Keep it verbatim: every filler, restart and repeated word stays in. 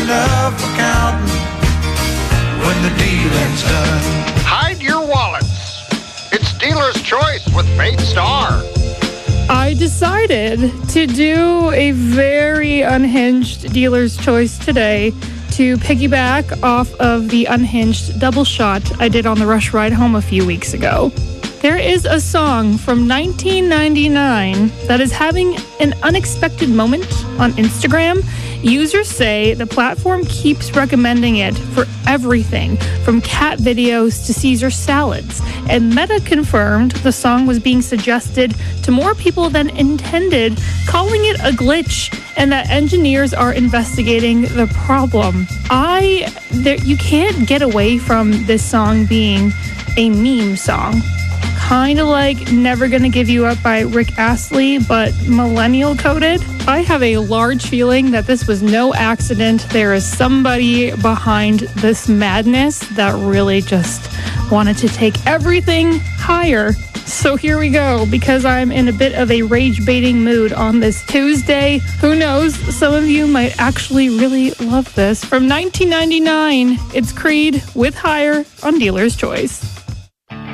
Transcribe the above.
enough for counting when the dealing's done. Hide your wallets. It's Dealer's Choice with Faith Starr. I decided to do a very unhinged Dealer's Choice today to piggyback off of the unhinged double shot I did on the Rush Ride Home a few weeks ago. There is a song from nineteen ninety-nine that is having an unexpected moment on Instagram. Users say the platform keeps recommending it for everything from cat videos to Caesar salads. And Meta confirmed the song was being suggested to more people than intended, calling it a glitch, and that engineers are investigating the problem. I, there, you can't get away from this song being a meme song. Kind of like Never Gonna Give You Up by Rick Astley, but millennial coded. I have a large feeling that this was no accident. There is somebody behind this madness that really just wanted to take everything higher. So here we go, because I'm in a bit of a rage-baiting mood on this Tuesday. Who knows, some of you might actually really love this. From nineteen ninety-nine, it's Creed with Higher on Dealer's Choice.